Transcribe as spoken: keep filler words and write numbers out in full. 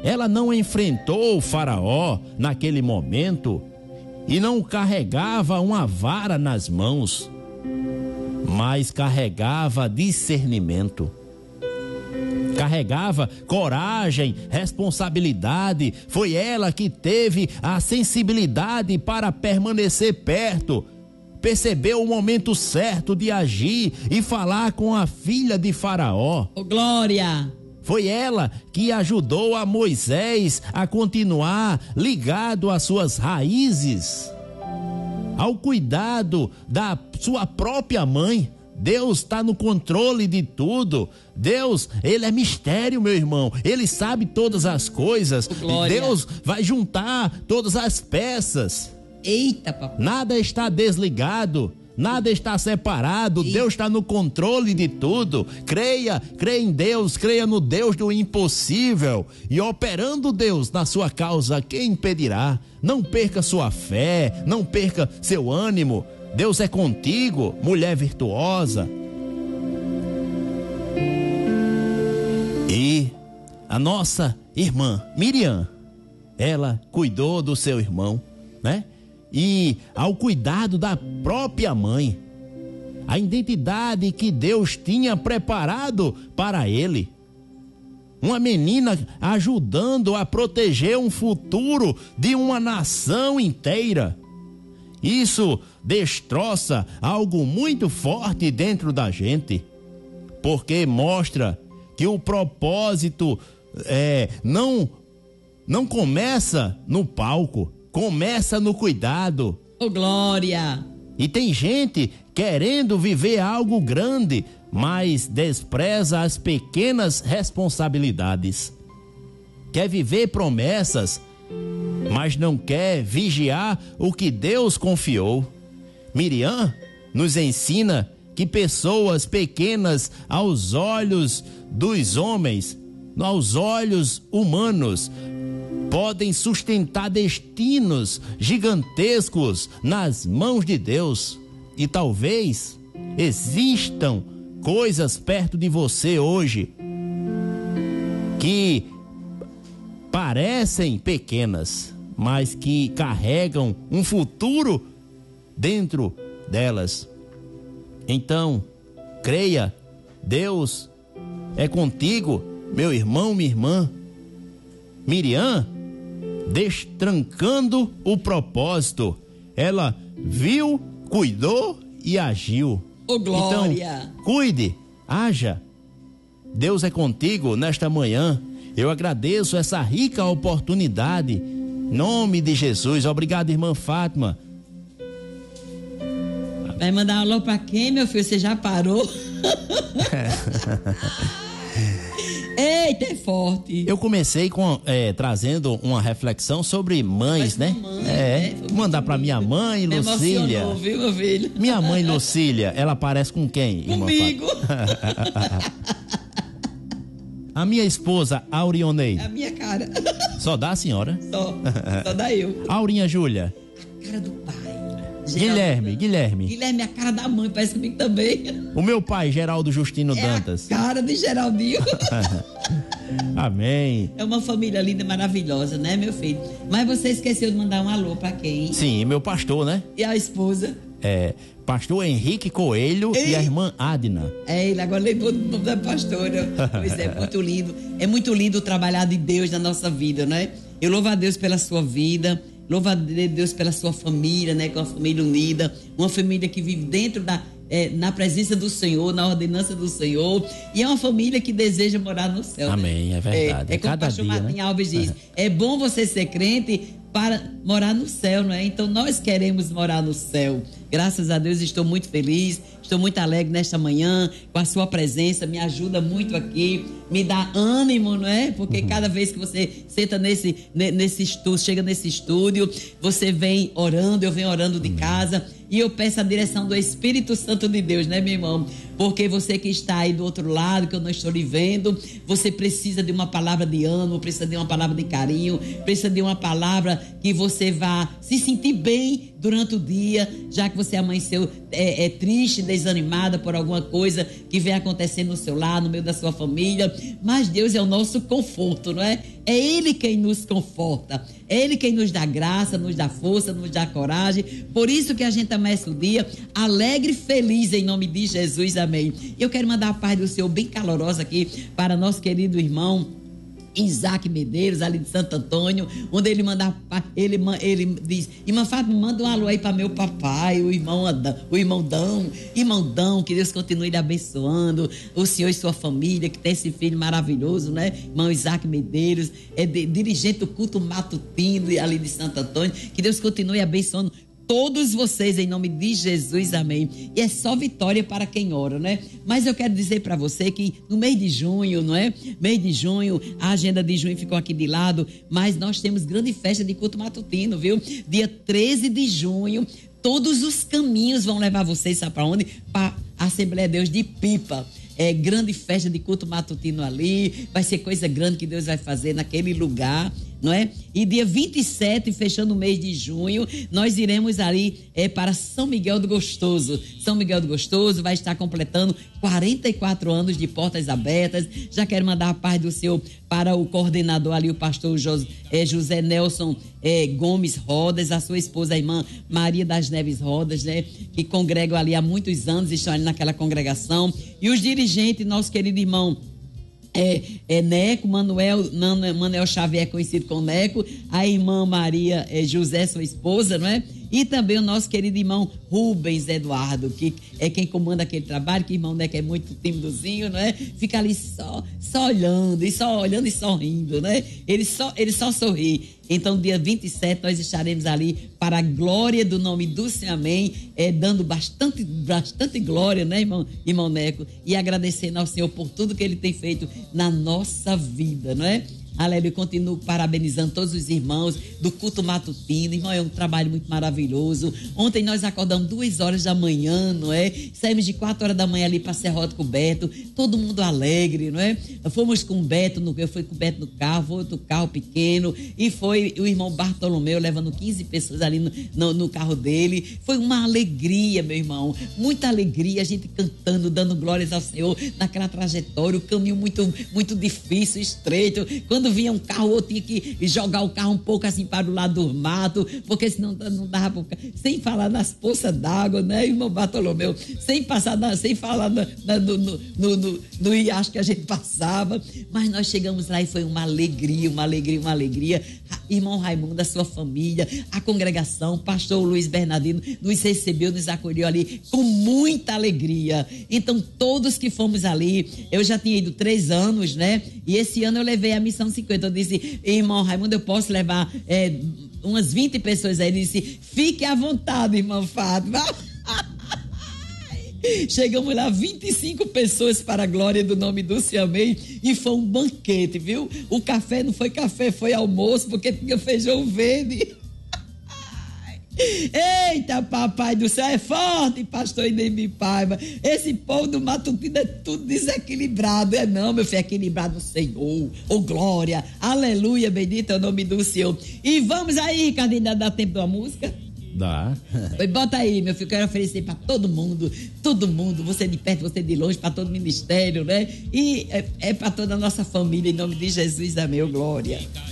ela não enfrentou o Faraó naquele momento e não carregava uma vara nas mãos, mas carregava discernimento. Carregava coragem, responsabilidade. Foi ela que teve a sensibilidade para permanecer perto. Percebeu o momento certo de agir e falar com a filha de Faraó. Oh, glória! Foi ela que ajudou a Moisés a continuar ligado às suas raízes, ao cuidado da sua própria mãe. Deus está no controle de tudo. Deus, ele é mistério, meu irmão. Ele sabe todas as coisas. Glória. Deus vai juntar todas as peças. Eita, papai. Nada está desligado, nada está separado. Eita. Deus está no controle de tudo. Creia, creia em Deus, creia no Deus do impossível. E operando Deus na sua causa, quem impedirá? Não perca sua fé, não perca seu ânimo. Deus é contigo, mulher virtuosa. E a nossa irmã Miriam, ela cuidou do seu irmão, né? E ao cuidado da própria mãe, a identidade que Deus tinha preparado para ele. Uma menina ajudando a proteger um futuro de uma nação inteira. Isso destroça algo muito forte dentro da gente, porque mostra que o propósito é, não, não começa no palco, começa no cuidado. Oh, glória! E tem gente querendo viver algo grande, mas despreza as pequenas responsabilidades. Quer viver promessas, mas não quer vigiar o que Deus confiou. Miriam nos ensina que pessoas pequenas aos olhos dos homens, aos olhos humanos, podem sustentar destinos gigantescos nas mãos de Deus. E talvez existam coisas perto de você hoje que parecem pequenas, mas que carregam um futuro dentro delas. Então, creia, Deus é contigo, meu irmão, minha irmã. Miriam, destrancando o propósito, ela viu, cuidou e agiu. Oh, glória! Então, cuide, haja. Deus é contigo nesta manhã. Eu agradeço essa rica oportunidade. Em nome de Jesus. Obrigado, irmã Fátima. Vai mandar um alô pra quem, meu filho? Você já parou? Eita, é forte. Eu comecei com, é, trazendo uma reflexão sobre mães, né? Mãe, é, né? mandar pra minha mãe, Me Lucília. emocionou, viu, meu filho? Minha mãe, Lucília, ela parece com quem, irmã Comigo. Fátima? A minha esposa, Aurionei. É a minha cara. Só dá a senhora? Só, só dá eu. Aurinha Júlia. A cara do pai. Guilherme, Geraldo. Guilherme. Guilherme é a cara da mãe, parece comigo também. O meu pai, Geraldo Justino É Dantas. a cara de Geraldinho. Amém. É uma família linda e maravilhosa, né, meu filho? Mas você esqueceu de mandar um alô pra quem? Sim, meu pastor, né? E a esposa? É, pastor Henrique Coelho. Ei. E a irmã Adna. É, ele agora lembrou do nome da pastora. Pois é, muito lindo. É muito lindo o trabalhar de Deus na nossa vida, né? Eu louvo a Deus pela sua vida. Louvo a Deus pela sua família, né? Com a família unida. Uma família que vive dentro da... É, na presença do Senhor, na ordenança do Senhor. E é uma família que deseja morar no céu. Amém, né? é verdade. É, é como cada o pastor dia, Martim né? Alves diz. É bom você ser crente para morar no céu, não é? Então nós queremos morar no céu. Graças a Deus estou muito feliz, estou muito alegre nesta manhã com a sua presença, me ajuda muito aqui, me dá ânimo, não é? Porque uhum. cada vez que você senta nesse, nesse estúdio, chega nesse estúdio, você vem orando, eu venho orando de uhum. casa e eu peço a direção do Espírito Santo de Deus, né, meu irmão? Porque você que está aí do outro lado, que eu não estou lhe vendo, você precisa de uma palavra de ânimo, precisa de uma palavra de carinho, precisa de uma palavra que você vá se sentir bem durante o dia, já que você amanheceu é, é, triste, desanimada por alguma coisa que vem acontecendo no seu lar, no meio da sua família. Mas Deus é o nosso conforto, não é? É Ele quem nos conforta, é Ele quem nos dá graça, nos dá força, nos dá coragem. Por isso que a gente amanhece o dia alegre e feliz em nome de Jesus, amém. Eu quero mandar a paz do Senhor bem calorosa aqui para nosso querido irmão Isaac Medeiros, ali de Santo Antônio, onde ele manda, ele, ele diz: irmã Fátima, manda um alô aí para meu papai, o irmão Adão, o irmão Dão, irmão Dão, que Deus continue lhe abençoando, o senhor e sua família, que tem esse filho maravilhoso, né? Irmão Isaac Medeiros, é de, dirigente do culto matutino ali de Santo Antônio, que Deus continue abençoando todos vocês em nome de Jesus, amém. E é só vitória para quem ora, né? Mas eu quero dizer para você que no mês de junho, não é? Mês de junho, a agenda de junho ficou aqui de lado, mas nós temos grande festa de culto matutino, viu? Dia treze de junho, todos os caminhos vão levar vocês, sabe para onde? Para a Assembleia de Deus de Pipa. É grande festa de culto matutino ali, vai ser coisa grande que Deus vai fazer naquele lugar, não é? E dia vinte e sete, fechando o mês de junho, nós iremos ali é, para São Miguel do Gostoso. São Miguel do Gostoso vai estar completando quarenta e quatro anos de portas abertas. Já quero mandar a paz do Senhor para o coordenador ali, o pastor José, é, José Nelson é, Gomes Rodas, a sua esposa, a irmã Maria das Neves Rodas, né? Que congregam ali há muitos anos, estão ali naquela congregação. E os dirigentes, nosso querido irmão É, é Neco, Manuel, Manuel Xavier, conhecido como Neco, a irmã Maria é, José, sua esposa, não é? E também o nosso querido irmão Rubens Eduardo, que é quem comanda aquele trabalho, que o irmão Neco é muito timidozinho, não é? Fica ali só, só olhando, e só olhando e sorrindo, né? Ele só, ele só sorri. Então, dia vinte e sete, nós estaremos ali para a glória do nome do Senhor, amém, é, dando bastante, bastante glória, né, irmão, irmão Neco, e agradecendo ao Senhor por tudo que Ele tem feito na nossa vida, não é? Aleluia, continuo parabenizando todos os irmãos do culto matutino. Irmão, é um trabalho muito maravilhoso. Ontem nós acordamos duas horas da manhã, não é? Saímos de quatro horas da manhã ali para Serrote com o Beto, todo mundo alegre, não é? Fomos com o Beto, no, eu fui com o Beto no carro, foi outro carro pequeno, e foi o irmão Bartolomeu levando quinze pessoas ali no, no, no carro dele. Foi uma alegria, meu irmão, muita alegria, a gente cantando, dando glórias ao Senhor naquela trajetória, o caminho muito, muito difícil, estreito. Quando Quando vinha um carro, eu tinha que jogar o carro um pouco assim para o lado do mato, porque senão não dava pra... Sem falar nas poças d'água, né, irmão Bartolomeu? Sem passar, na... sem falar na... Na... No, no, no, no, no riacho que a gente passava. Mas nós chegamos lá e foi uma alegria, uma alegria, uma alegria. Irmão Raimundo, a sua família, a congregação, pastor Luiz Bernardino nos recebeu, nos acolheu ali com muita alegria. Então, todos que fomos ali, eu já tinha ido três anos, né? E esse ano eu levei a missão cinquenta. Eu disse, irmão Raimundo, eu posso levar é, umas vinte pessoas aí. Ele disse, fique à vontade, irmão Fátima. Chegamos lá, vinte e cinco pessoas para a glória do nome do Senhor, amém. E foi um banquete, viu? O café não foi café, foi almoço, porque tinha feijão verde. Eita, papai do céu, é forte, pastor Inemi Paiva. Esse povo do matutino é tudo desequilibrado. É não, meu filho, é equilibrado no Senhor. Oh, glória, aleluia, bendito é o nome do Senhor. E vamos aí, Ricardinho, ainda dá tempo de uma música? Dá. Bota aí, meu filho, quero oferecer para todo mundo, todo mundo, você de perto, você de longe, para todo ministério, né? E é, é para toda a nossa família, em nome de Jesus, amém, glória.